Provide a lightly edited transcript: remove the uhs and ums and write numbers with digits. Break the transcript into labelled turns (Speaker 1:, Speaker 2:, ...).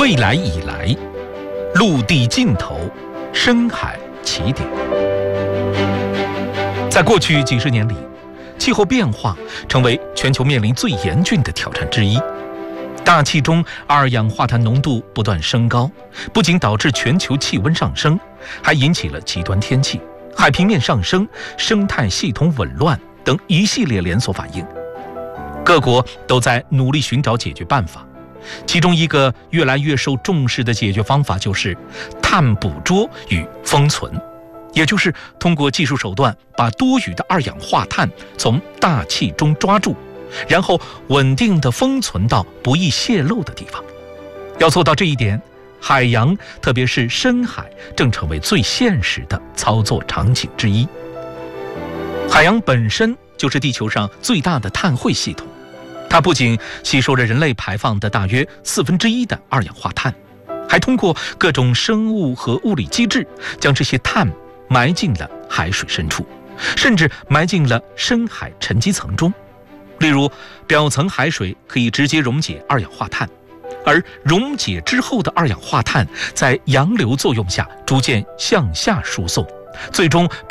Speaker 1: 未来以来，陆地尽头，深海起点。在过去几十年里，气候变化成为全球面临最严峻的挑战之一。大气中二氧化碳浓度不断升高，不仅导致全球气温上升，还引起了极端天气、海平面上升、生态系统紊乱等一系列连锁反应。各国都在努力寻找解决办法，其中一个越来越受重视的解决方法就是碳捕捉与封存，也就是通过技术手段把多余的二氧化碳从大气中抓住，然后稳定地封存到不易泄漏的地方。要做到这一点，海洋，特别是深海，正成为最现实的操作场景之一。海洋本身就是地球上最大的碳汇系统，它不仅吸收了人类排放的大约1/4的二氧化碳，还通过各种生物和物理机制，将这些碳埋进了海水深处，甚至埋进了深海沉积层中。例如，表层海水可以直接溶解二氧化碳，而溶解之后的二氧化碳在洋流作用下逐渐向下输送，最终